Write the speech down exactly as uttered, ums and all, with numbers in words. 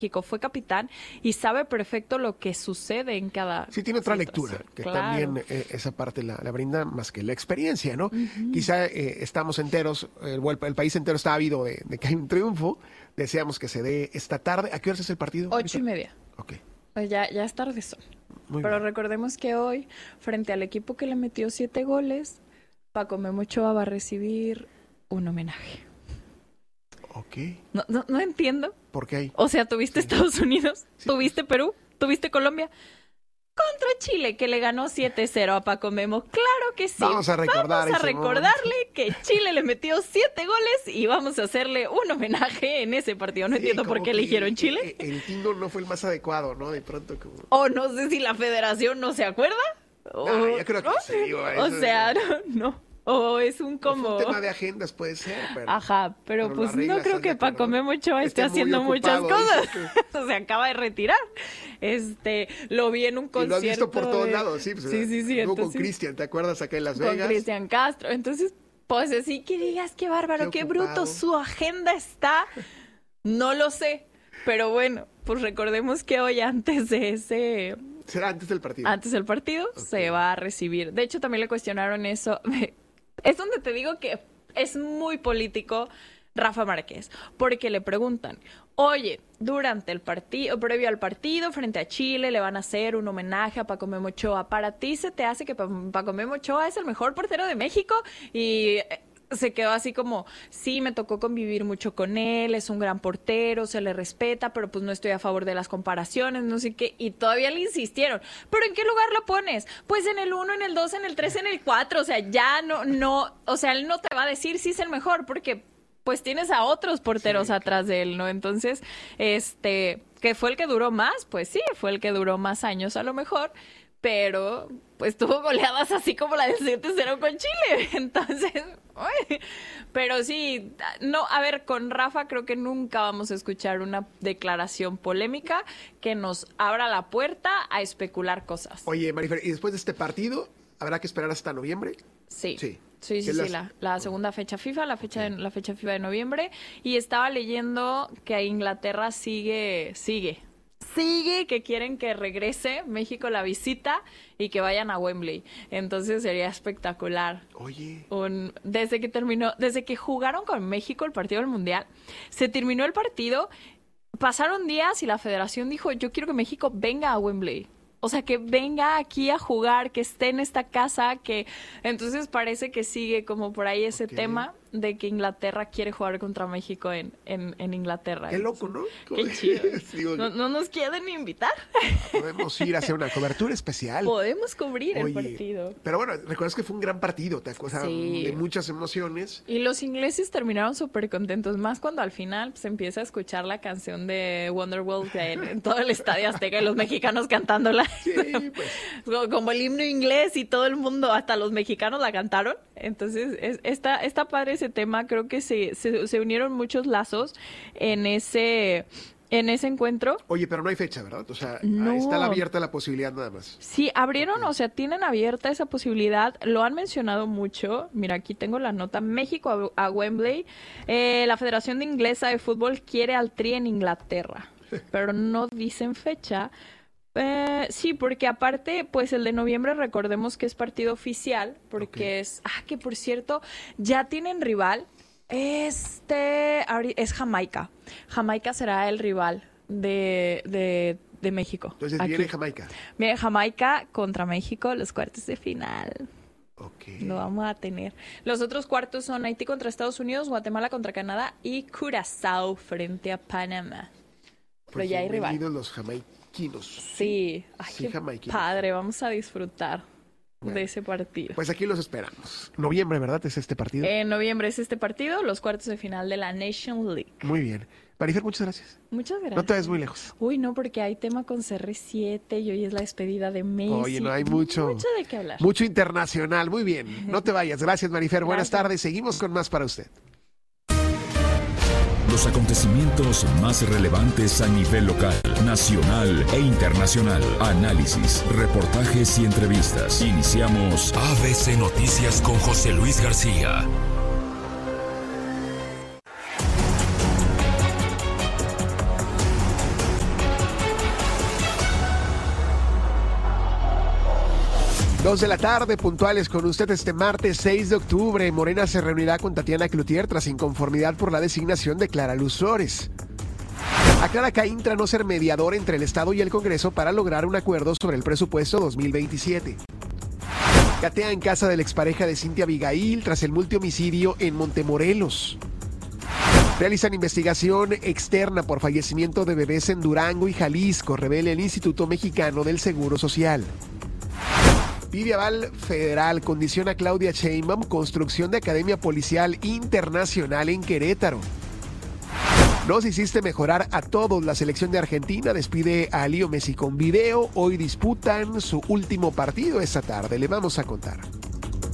México, fue capitán y sabe perfecto lo que sucede en cada Sí, tiene otra situación. lectura, que Claro. también eh, esa parte la, la brinda más que la experiencia, ¿no? Uh-huh. Quizá eh, estamos enteros, el, el país entero está ávido de, de que hay un triunfo, deseamos que se dé esta tarde. ¿A qué hora es el partido? Ocho y media. Ok. Pues ya, ya es tarde eso. Muy Pero bien. recordemos que hoy, frente al equipo que le metió siete goles, Paco Memo Ochoa va a recibir un homenaje. Ok. No, no, no entiendo. ¿Por qué hay? O sea, tuviste sí. Estados Unidos, sí. Tuviste Perú, tuviste Colombia. Contra Chile, que le ganó siete cero a Paco Memo. Claro que sí. Vamos a recordar Vamos a recordarle momento. Que Chile le metió siete goles y vamos a hacerle un homenaje en ese partido. No sí, entiendo por qué eligieron Chile. El, el tino no fue el más adecuado, ¿no? De pronto como... O no sé si la federación no se acuerda. No, o, yo creo que ¿no? sí. Digo, o sea, no, no. O es un como... Un tema de agendas puede ser, pero... Ajá, pero, pero pues no creo que Paco Memo Ochoa esté haciendo muchas cosas. Que... Se acaba de retirar. Este, lo vi en un concierto. Y lo has visto por todos de... lados, sí. Pues, sí, sí, sí. Luego Entonces... con Cristian, ¿te acuerdas acá en Las Vegas? Con Cristian Castro. Entonces, pues así que digas, qué bárbaro, qué, qué bruto, su agenda está. No lo sé, pero bueno, pues recordemos que hoy antes de ese... ¿Será antes del partido? Antes del partido okay. Se va a recibir. De hecho, también le cuestionaron eso... Es donde te digo que es muy político Rafa Márquez, porque le preguntan, oye, durante el partido, previo al partido, frente a Chile, le van a hacer un homenaje a Paco Memo Ochoa. ¿Para ti se te hace que Paco Memo Ochoa es el mejor portero de México? Y se quedó así como, sí, me tocó convivir mucho con él, es un gran portero, se le respeta, pero pues no estoy a favor de las comparaciones, no sé qué, y todavía le insistieron. ¿Pero en qué lugar lo pones? Pues en el uno, en el dos, en el tres, en el cuatro, o sea, ya no, no, o sea, él no te va a decir si es el mejor, porque pues tienes a otros porteros sí. atrás de él, ¿no? Entonces, este, ¿que fue el que duró más? Pues sí, fue el que duró más años a lo mejor, pero pues tuvo goleadas así como la del siete cero con Chile. Entonces, uy, pero sí, no, a ver, con Rafa creo que nunca vamos a escuchar una declaración polémica que nos abra la puerta a especular cosas. Oye, Marifer, ¿y después de este partido habrá que esperar hasta noviembre? Sí. Sí. Sí, sí, sí, la, la segunda fecha FIFA, la fecha, okay. de, la fecha FIFA de noviembre. Y estaba leyendo que Inglaterra sigue, sigue, sigue que quieren que regrese México la visita y que vayan a Wembley. Entonces sería espectacular. Oye. Un, desde que terminó, desde que jugaron con México el partido del Mundial, se terminó el partido, pasaron días y la federación dijo, yo quiero que México venga a Wembley. O sea, que venga aquí a jugar, que esté en esta casa, que... Entonces parece que sigue como por ahí ese okay. tema de que Inglaterra quiere jugar contra México en, en, en Inglaterra. Qué loco, ¿no? Qué chido. Digo, no, no nos quieren invitar. Podemos ir a hacer una cobertura especial. Podemos cubrir Oye, el partido. Pero bueno, recuerdas que fue un gran partido, ¿te acuerdas? Sí. De muchas emociones. Y los ingleses terminaron súper contentos, más cuando al final se pues, empieza a escuchar la canción de Wonderwall en, en todo el Estadio Azteca y los mexicanos cantándola. Sí, pues. Como el himno inglés y todo el mundo, hasta los mexicanos la cantaron. Entonces, es, está, está padre ese tema. Creo que se, se, se unieron muchos lazos en ese, en ese encuentro. Oye, pero no hay fecha, ¿verdad? O sea, no. está abierta la posibilidad nada más. Sí, abrieron, okay. o sea, tienen abierta esa posibilidad. Lo han mencionado mucho. Mira, aquí tengo la nota. México a, a Wembley. Eh, la Federación Inglesa de Fútbol quiere al Tri en Inglaterra, pero no dicen fecha. Eh, sí, porque aparte, pues el de noviembre recordemos que es partido oficial, porque okay. es, ah, que por cierto, ya tienen rival, este, es Jamaica, Jamaica será el rival de, de, de México. Entonces aquí. Viene Jamaica. Viene Jamaica contra México, los cuartos de final. Okay. Lo vamos a tener. Los otros cuartos son Haití contra Estados Unidos, Guatemala contra Canadá y Curazao frente a Panamá. Pero pues ya hay rival. Los jamaicanos. Sí, ay, sí, qué padre, vamos a disfrutar bueno, de ese partido. Pues aquí los esperamos. Noviembre, ¿verdad? Es este partido. En noviembre es este partido, los cuartos de final de la Nation League. Muy bien. Marifer, muchas gracias. Muchas gracias. No te vayas muy lejos. Uy, no, porque hay tema con C R siete y hoy es la despedida de Messi. Oye, no hay mucho. Mucho de qué hablar. Mucho internacional, muy bien. No te vayas. Gracias, Marifer. Buenas gracias. tardes. Seguimos con más para usted. Los acontecimientos más relevantes a nivel local, nacional e internacional. Análisis, reportajes y entrevistas. Iniciamos A B C Noticias con José Luis García. Dos de la tarde, puntuales con usted este martes seis de octubre. Morena se reunirá con Tatiana Cloutier tras inconformidad por la designación de Clara Luz Flores. Aclara CAINTRA no ser mediador entre el Estado y el Congreso para lograr un acuerdo sobre el presupuesto dos mil veintisiete. Catea en casa de la expareja de Cintia Abigail tras el multihomicidio en Montemorelos. Realizan investigación externa por fallecimiento de bebés en Durango y Jalisco, revela el Instituto Mexicano del Seguro Social. Pide aval federal, condiciona a Claudia Sheinbaum construcción de Academia Policial Internacional en Querétaro. Nos hiciste mejorar a todos. La selección de Argentina despide a Leo Messi con video. Hoy disputan su último partido esta tarde. Le vamos a contar.